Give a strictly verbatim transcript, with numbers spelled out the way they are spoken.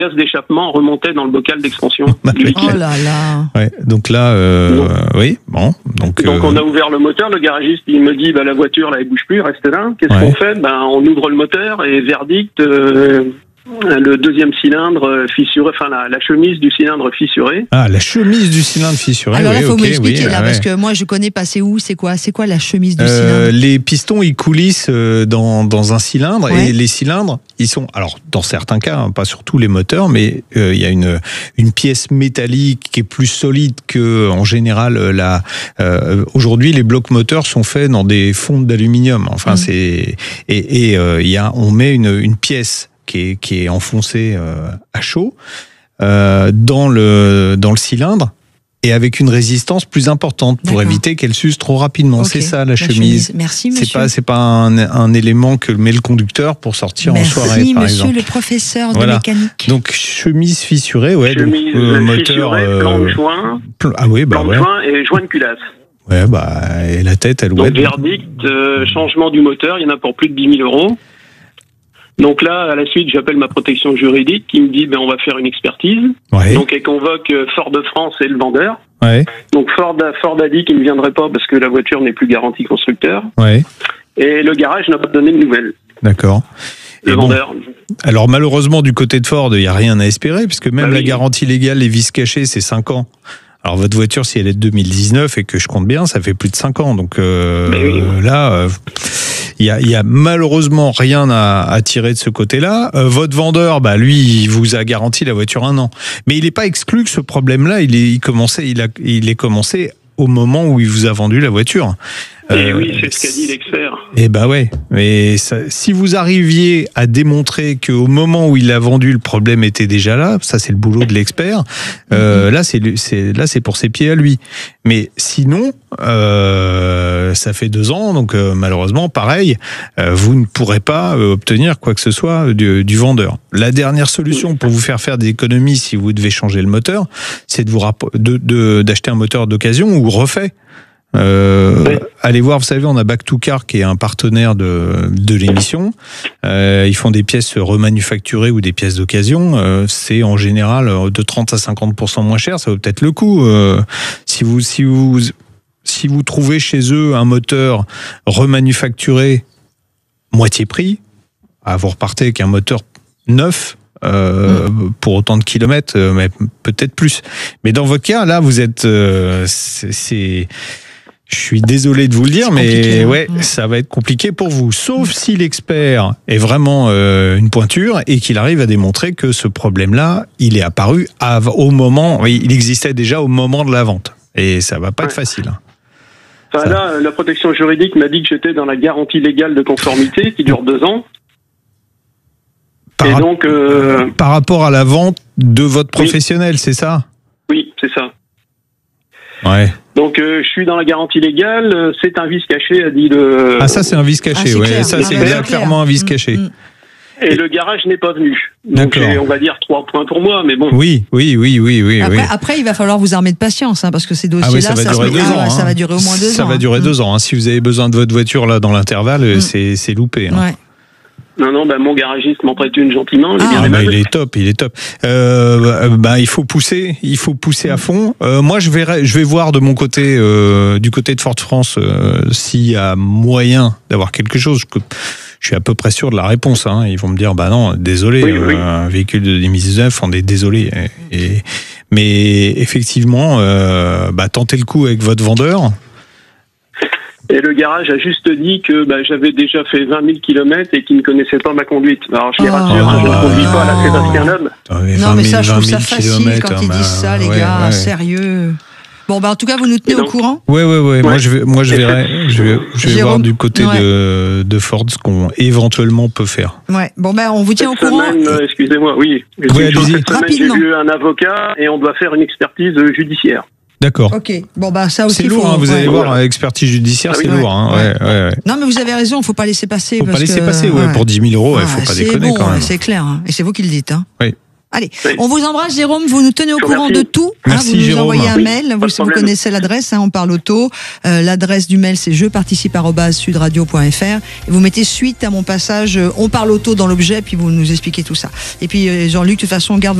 gaz d'échappement remontait dans le bocal d'expansion du liquide. Oh là là. Ouais, donc là, euh, donc, oui, bon. Donc, donc euh, on a ouvert le moteur, le garagiste il me dit bah, la voiture là elle bouge plus, reste là. Qu'est-ce ouais. qu'on fait? Ben, on ouvre le moteur et verdict, euh, le deuxième cylindre fissuré, enfin la, la chemise du cylindre fissurée. Ah, la chemise du cylindre fissuré. Alors là, il oui, faut okay, m'expliquer oui, là, ah, parce ouais. que moi je connais pas, c'est où, c'est quoi, c'est quoi la chemise du Euh, cylindre? les pistons, ils coulissent dans, dans un cylindre Ouais. et les cylindres, ils sont, alors dans certains cas, hein, pas sur tous les moteurs, mais euh, il y a une, une pièce métallique qui est plus solide que en général la. Euh, aujourd'hui, les blocs moteurs sont faits dans des fonds d'aluminium. Enfin, mmh. c'est et et euh, il y a, on met une, une pièce qui est qui est enfoncée euh, à chaud euh, dans le dans le cylindre. Et avec une résistance plus importante pour D'accord. éviter qu'elle s'use trop rapidement. Okay. C'est ça la, la chemise. chemise. Merci monsieur. C'est pas c'est pas un, un élément que met le conducteur pour sortir Merci, en soirée par monsieur exemple. le professeur de voilà. mécanique. Donc chemise fissurée, ouais. Chemise donc, euh, fissurée, moteur, plan de euh, joint, pl- ah oui, bah plan ouais. de joint et joint de culasse. Ouais, bah et la tête, elle Donc ouais. verdict, euh, changement du moteur, il y en a pour plus de dix mille euros. Donc là, à la suite, j'appelle ma protection juridique qui me dit ben on va faire une expertise. Ouais. Donc elle convoque Ford de France et le vendeur. Ouais. Donc Ford a, Ford a dit qu'il ne viendrait pas parce que la voiture n'est plus garantie constructeur. Ouais. Et le garage n'a pas donné de nouvelles. D'accord. Le Et vendeur. Bon, alors malheureusement du côté de Ford, il n'y a rien à espérer puisque même bah la oui. garantie légale, les vis cachées, c'est cinq ans. Alors votre voiture, si elle est de deux mille dix-neuf et que je compte bien, ça fait plus de cinq ans. Donc euh, oui. là, euh, il y a, y a malheureusement rien à, à tirer de ce côté-là. Euh, votre vendeur, bah lui, il vous a garanti la voiture un an. Mais il n'est pas exclu que ce problème-là, il est, il commençait, il a, il est commencé au moment où il vous a vendu la voiture. Et Euh, oui, c'est ce qu'a dit l'expert. Eh ben ouais, mais ça, si vous arriviez à démontrer qu'au moment où il a vendu, le problème était déjà là, ça c'est le boulot de l'expert. Euh, là c'est, c'est là c'est pour ses pieds à lui. Mais sinon, euh, ça fait deux ans, donc euh, malheureusement, pareil, euh, vous ne pourrez pas euh, obtenir quoi que ce soit du, du vendeur. La dernière solution pour vous faire faire des économies, si vous devez changer le moteur, c'est de vous rapp- de, de, d'acheter un moteur d'occasion ou refait. Euh, oui. Allez voir, vous savez, on a Back to Car qui est un partenaire de, de l'émission. Euh, ils font des pièces remanufacturées ou des pièces d'occasion. Euh, c'est en général de trente à cinquante pour cent moins cher. Ça vaut peut-être le coup. Euh, si vous, si vous, si vous trouvez chez eux un moteur remanufacturé moitié prix, ah, vous repartez avec un moteur neuf. Euh, mmh. Pour autant de kilomètres, euh, mais peut-être plus. Mais dans votre cas, là, vous êtes, euh, c'est, c'est je suis désolé de vous le dire, c'est mais ouais, mmh. ça va être compliqué pour vous. Sauf si l'expert est vraiment euh, une pointure et qu'il arrive à démontrer que ce problème-là, il est apparu à, au moment, il existait déjà au moment de la vente. Et ça va pas ouais. être facile. Enfin, là, la protection juridique m'a dit que j'étais dans la garantie légale de conformité qui dure deux ans. Par, et donc, euh... par rapport à la vente de votre professionnel, oui. c'est ça ? Oui, c'est ça. Ouais. Donc, euh, je suis dans la garantie légale, c'est un vice caché, a dit le... Ah, ça, c'est un vice caché, ah, ouais. Clair. Ça, ah, c'est clair. clairement un vice caché. Mmh. Et, et le garage n'est pas venu. Donc, on va dire trois points pour moi, mais bon. Oui, oui, oui, oui, oui. Après, oui. après il va falloir vous armer de patience, hein, parce que ces dossiers-là, ah oui, ça, va ça, durer se... deux ah, ans, ouais, hein. ça va durer au moins deux ça ans. Ça va durer hein. deux ans. Hein. Si vous avez besoin de votre voiture là dans l'intervalle, mmh. c'est, c'est loupé. Hein. Ouais. Non, non, bah, mon garagiste m'en prête une gentiment. Ah, bien bah, il est top, il est top. Euh, bah, il faut pousser, il faut pousser à fond. Euh, moi, je vais, je vais voir de mon côté, euh, du côté de Ford France, euh, s'il y a moyen d'avoir quelque chose. Je, je suis à peu près sûr de la réponse. Hein. Ils vont me dire, bah non, désolé, oui, oui. Euh, un véhicule de deux mille dix-neuf, on est désolé. Et, et, mais effectivement, euh, bah, tentez le coup avec votre vendeur. Et le garage a juste dit que bah, j'avais déjà fait vingt mille kilomètres et qu'il ne connaissait pas ma conduite. Alors je les rassure, oh, hein, je ne conduis pas à la Sébastien Loeb. Non mais ça, je trouve ça facile quand ils disent ça, les ouais, gars, ouais. sérieux. Bon, bah en tout cas, vous nous tenez donc, au courant. Oui, oui, oui. Moi, je vais, moi, je verrai, je vais, je vais voir du côté ouais. de, de Ford ce qu'on éventuellement peut faire. Ouais. Bon, ben, on vous tient cette au courant. Semaine, euh, excusez-moi, oui. Oui, allez-y. Cette semaine, j'ai vu un avocat et on doit faire une expertise judiciaire. D'accord. Ok. Bon bah ça aussi. C'est lourd, faut... hein, vous ouais. allez voir, expertise judiciaire, ah, oui, c'est ouais. lourd. Hein, ouais. Ouais, ouais, ouais. Non mais vous avez raison, faut pas laisser passer. Faut parce pas laisser que... passer, ouais, ouais. Pour dix mille euros, il ouais, faut pas c'est déconner bon, quand même. C'est clair, hein. Et c'est vous qui le dites, hein. Oui. Allez, oui. On vous embrasse, Jérôme. Vous nous tenez au courant merci. de tout. Merci, hein, vous nous Jérôme. envoyez un oui, mail. Vous, vous connaissez l'adresse. Hein, on parle auto. Euh, l'adresse du mail, c'est je participe arobase sudradio point f r. Et vous mettez suite à mon passage. On parle auto dans l'objet, puis vous nous expliquez tout ça. Et puis Jean-Luc, de toute façon, garde